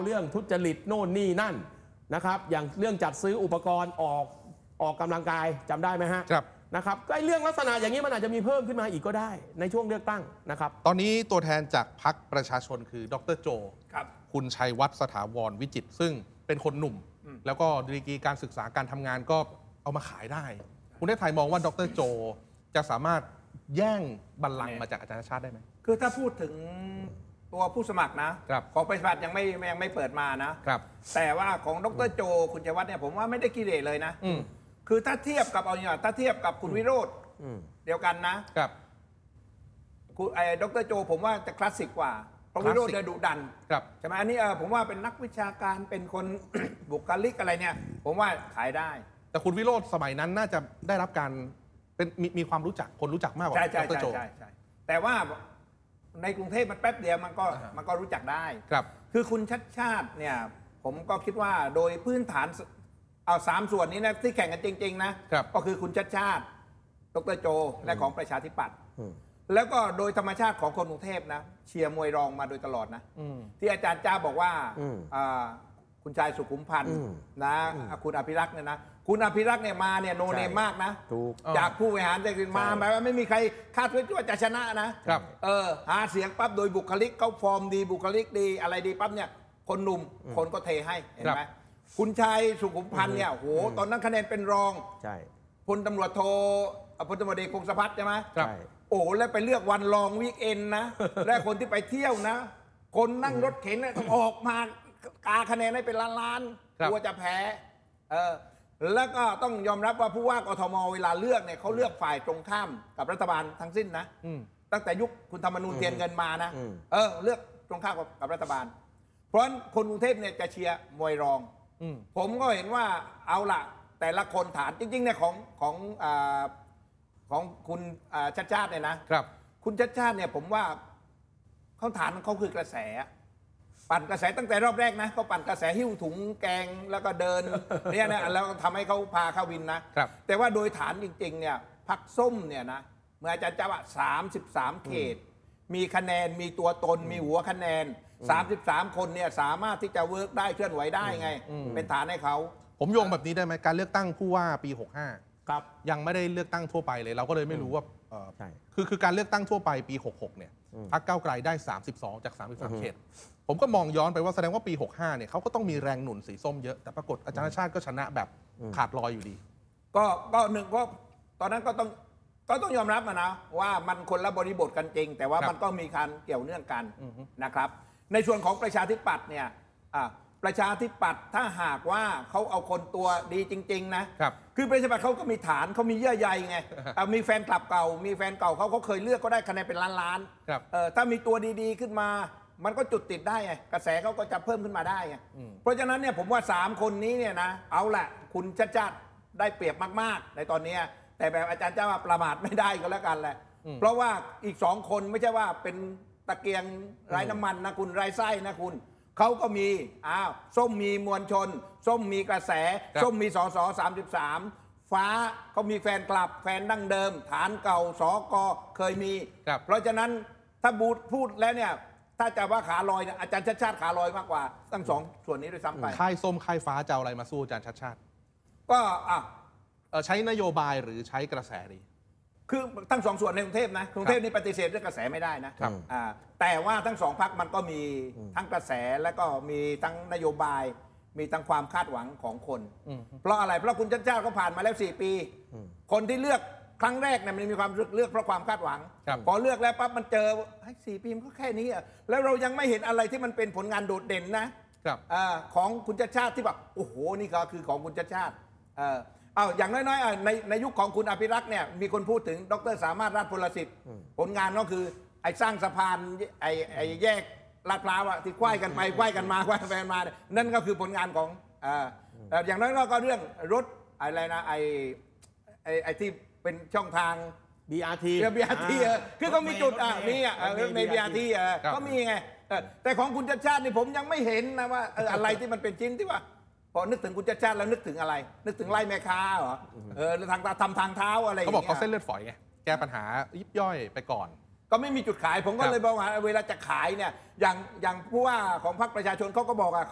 เรื่องทุจริตโน่นนี่นั่นนะครับอย่างเรื่องจัดซื้ออุปกรณ์ออกกำลังกายจำได้ไหมฮะครับนะครับไอ้เรื่องลักษณะอย่างนี้มันอาจจะมีเพิ่มขึ้นมาอีกก็ได้ในช่วงเลือกตั้งนะครับตอนนี้ตัวแทนจากพรรคประชาชนคือดร.โจครับคุณชัยวัฒน์สถาวรวิจิตรซึ่งเป็นคนหนุ่ม แล้วก็ดีกรีการศึกษาการทำงานก็เอามาขายได้ คุณได้ไทยมองว่าดร.โจจะสามารถแย่งบัลลังก์มาจากอาจารย์ชาติได้ไหมคือถ้าพูดถึงตัวผู้สมัครนะครับของประชาธิปัตย์ยังไม่เปิดมานะครับแต่ว่าของดร.โจคุณชัยวัฒน์เนี่ยผมว่าไม่ได้กิเลสเลยนะคือถ้าเทียบกับเอาอย่างถ้าเทียบกับคุณวิโรจน์เดียวกันนะครับคุณดร.โจผมว่าจะคลาสสิกกว่าเพราะวิโรจน์จะดุดันใช่ไหมอันนี้ผมว่าเป็นนักวิชาการเป็นคน บุคลิกอะไรเนี่ยผมว่าขายได้แต่คุณวิโรจน์สมัยนั้นน่าจะได้รับการเป็นมีความรู้จักคนรู้จักมากกว่าดร.โจใช่แต่ว่าในกรุงเทพมันแป๊บเดียวมันก็รู้จักได้ครับคือคุณชัดชาติเนี่ยผมก็คิดว่าโดยพื้นฐานเอา3ส่วนนี้นะที่แข่งกันจริงๆนะก็คือคุณชัดชาติดร.โจและของประชาธิปัตย์แล้วก็โดยธรรมชาติของคนกรุงเทพนะเชียร์มวยรองมาโดยตลอดนะที่อาจารย์จ้าบอกว่าคุณชายสุขุมพันธ์นะคุณอภิรักษ์เนี่ยนะคุณอภิรักษ์เนี่ยมาเนี่ยโนเนมมากนะจากผู้บริหารจากมาแบบว่าไม่มีใครคาดว่าจะชนะนะหาเสียงปั๊บโดยบุคลิกเขาฟอร์มดีบุคลิกดีอะไรดีปั๊บเนี่ยคนหนุ่มคนก็เทให้เห็นไหมคุณชายสุขุมพันธ์เนี่ยโหตอนนั้นคะแนนเป็นรองพลตำรวจโทพลตำรวจเอกพงศพัฒน์ใช่ไหมโอ้แล้วไปเลือกวันรองวีคเอนนะและคนที่ไปเที่ยวนะคนนั่งรถเข็นต้องออกมากาคะแนนให้เป็นล้านๆกลัวจะแพ้แล้วก็ต้องยอมรับว่าผู้ว่ากทมเวลาเลือกเนี่ยเขาเลือกฝ่ายตรงข้ามกับรัฐบาลทั้งสิ้นนะตั้งแต่ยุคคุณธรรมนูญเทียนเงินมานะเลือกตรงข้ามกับรัฐบาลเพราะฉะนั้นคนกรุงเทพเนี่ยจะเชียร์มวยรองผมก็เห็นว่าเอาละแต่ละคนฐานจริงๆเนี่ยของคุณชัดชาติเนี่ยนะครับคุณชัดชาติเนี่ยผมว่าเขาฐานเขาคือกระแสปั่นกระแสตั้งแต่รอบแรกนะเขาปั่นกระแสหิ้วถุงแกงแล้วก็เดินเนี่ยนะแล้วทำให้เขาพาเข้าวินนะแต่ว่าโดยฐานจริงๆเนี่ยพรรคส้มเนี่ยนะเมื่ออาจารย์จะว่า33เขตมีคะแนนมีตัวตนมีหัวคะแนน33คนเนี่ยสามารถที่จะเวิร์กได้เคลื่อนไหวได้ไงเป็นฐานให้เขาผมโยงแบบนี้ได้ไหมการเลือกตั้งผู้ว่าปี65 ครับยังไม่ได้เลือกตั้งทั่วไปเลยเราก็เลยไม่รู้ว่าคือการเลือกตั้งทั่วไปปี66เนี่ยพรรคก้าวไกลได้32จาก33เขตผมก็มองย้อนไปว่าแสดงว่าปี65เนี่ยเขาก็ต้องมีแรงหนุนสีส้มเยอะแต่ปรากฏอาจารย์ชาติก็ชนะแบบขาดลอยอยู่ดีก็หนึ่งก็ตอนนั้นก็ต้องยอมรับนะว่ามันคนละบริบทกันจริงแต่ว่ามันก็มีการเกี่ยวเนื่องกันนะครับในส่วนของประชาธิปัตย์เนี่ยประชาธิปัตย์ถ้าหากว่าเขาเอาคนตัวดีจริงๆนะคือประชาธิปัตย์เขาก็มีฐานเขามีเยื่อใยไงมีแฟนคลับเก่ามีแฟนเก่าเขาเคยเลือกก็ได้คะแนนเป็นล้านถ้ามีตัวดีๆขึ้นมามันก็จุดติดได้ไงกระแสเขาก็จะเพิ่มขึ้นมาได้ไงเพราะฉะนั้นเนี่ยผมว่า3คนนี้เนี่ยนะเอาแหละคุณชัดชาติได้เปรียบมากๆในตอนนี้แต่แบบอาจารย์จะว่าประมาทไม่ได้ก็แล้วกันแหละเพราะว่าอีก2คนไม่ใช่ว่าเป็นตะเกียงไร้น้ำมันนะคุณไร้ไส้นะคุณเขาก็มีส้มมีมวลชนส้มมีกระแสส้มมีสส33ฟ้าเขามีแฟนคลับแฟนดั้งเดิมฐานเก่าสกเคยมีเพราะฉะนั้นถ้าบูธพูดแล้วเนี่ยถ้าจะว่าขาลอยอาจารย์ชัดชาติขาลอยมากกว่าทั้ง2ส่วนนี้ด้วยซ้ำไปค่ายส้มค่ายฟ้าจะเอาอะไรมาสู้อาจารย์ชัดชาติก็ใช้นโยบายหรือใช้กระแสดีคือทั้ง2ส่วนในกรุงเทพนะกรุงเทพนี่ปฏิเสธเรื่องกระแสไม่ได้นะแต่ว่าทั้ง2พรรคมันก็มีทั้งกระแสและก็มีทั้งนโยบายมีทั้งความคาดหวังของคนเพราะอะไรเพราะคุณชัดชาติก็ผ่านมาแล้ว4 ปีคนที่เลือกครั้งแรกเนี่ยมันมีความเลือกเพราะความคาดหวังพอเลือกแล้วปั๊บมันเจอ4 ปีมันก็แค่นี้แล้วเรายังไม่เห็นอะไรที่มันเป็นผลงานโดดเด่นนะของคุณชัดชาติที่แบบโอ้โหนี่ก็คือของคุณชัดชาติอย่างน้อยๆในยุคของคุณอภิรักษ์เนี่ยมีคนพูดถึงดร.สามารถราชพลสิทธิ์ผลงานก็คือไอ้สร้างสะพานไอ้แยกลาดพร้าวที่ควายกันไปควายกันมาควายกันมานั่นก็คือผลงานของอย่างน้อยๆก็เรื่องรถอะไรนะไอ้ที่เป็นช่องทาง BRT คือก็มีจุดมีใน BRT ก็มีไงแต่ของคุณชัดชาตินี่ผมยังไม่เห็นนะว่าอะไรที่มันเป็นชิ้นที่ว่าพอนึกถึงคุณชัดชาติแล้วนึกถึงอะไรนึกถึงไล่แม่ค้าเหรอหรือทางเท้าอะไรเขาบอกเขาเส้นเลือดฝอยไงแก้ปัญหายิบย่อยไปก่อนก็ไม่มีจุดขายผมก็เลยบอกว่าเวลาจะขายเนี่ยอย่างผู้ว่าของพรรคประชาชนเขาก็บอก